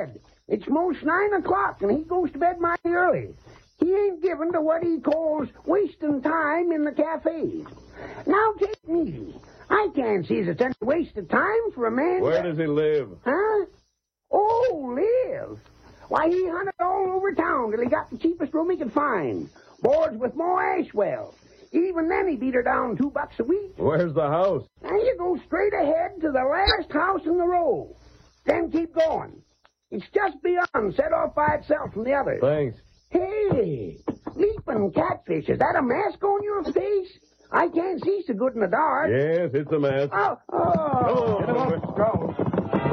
bed. It's most 9 o'clock, and he goes to bed mighty early. He ain't given to what he calls wasting time in the cafes. Now take me. I can't see it's any waste of time for a man. Where does he live? Huh? Oh, live. Why, he hunted all over town till he got the cheapest room he could find. Boards with more Ashwell. Even then he beat her down $2 a week. Where's the house? Now you go straight ahead to the last house in the row. Then keep going. It's just beyond, set off by itself from the others. Thanks. Hey, leaping catfish, is that a mask on your face? I can't see so good in the dark. Yes, it's a mask. Oh. Come on. Go.